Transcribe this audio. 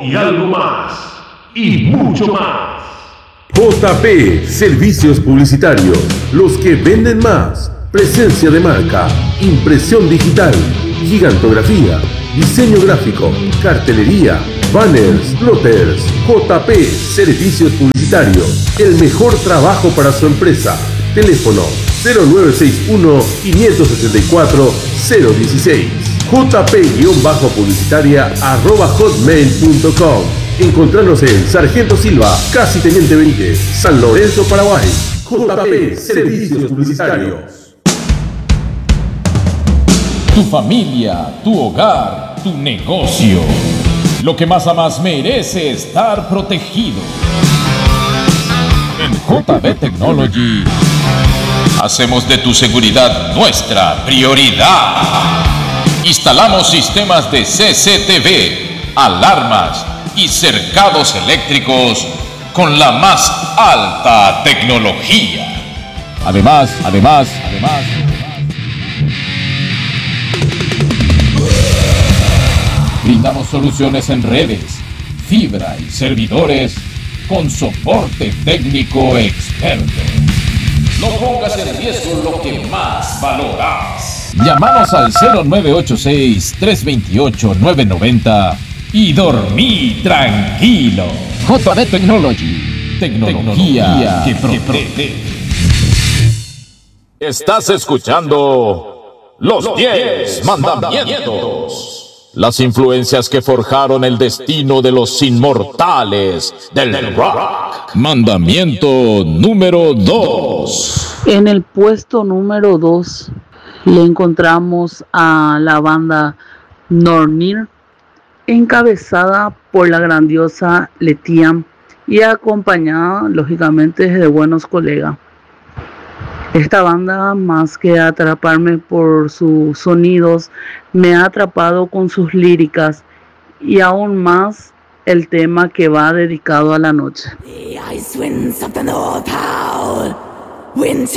y algo más. Y mucho más. JP Servicios Publicitarios. Los que venden más. Presencia de marca. Impresión digital. Gigantografía. Diseño gráfico. Cartelería. Banners. Plotters. JP Servicios Publicitarios. El mejor trabajo para su empresa. Teléfono 0961-564-016. jp-publicitaria@hotmail.com. Encontrarnos en Sargento Silva, casi Teniente Benítez, San Lorenzo, Paraguay. JP Servicios Publicitarios. Tu familia, tu hogar, tu negocio. Lo que más amas merece estar protegido. En JB Technology hacemos de tu seguridad nuestra prioridad. Instalamos sistemas de CCTV, alarmas y cercados eléctricos con la más alta tecnología. Además, brindamos soluciones en redes, fibra y servidores con soporte técnico experto. No pongas en riesgo lo que más valoras. Llámanos al 0986-328-990 y dormí tranquilo. JB Technology. Tecnología que protege. Estás escuchando Los 10 Mandamientos. Las influencias que forjaron el destino de los inmortales del rock. Mandamiento número 2. En el puesto número 2 le encontramos a la banda Nornir, encabezada por la grandiosa Letiam y acompañada lógicamente de buenos colegas. Esta banda, más que atraparme por sus sonidos, me ha atrapado con sus líricas y aún más el tema que va dedicado a la noche.